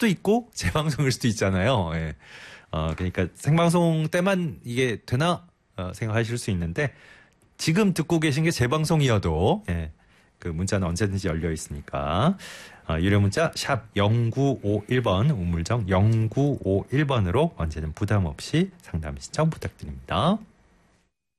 수도 있고 재방송일 수도 있잖아요. 예. 그러니까 생방송 때만 이게 되나 생각하실 수 있는데 지금 듣고 계신 게 재방송이어도 예, 그 문자는 언제든지 열려 있으니까 유료 문자 샵 0951번 우물정 0951번으로 언제든 부담 없이 상담 신청 부탁드립니다.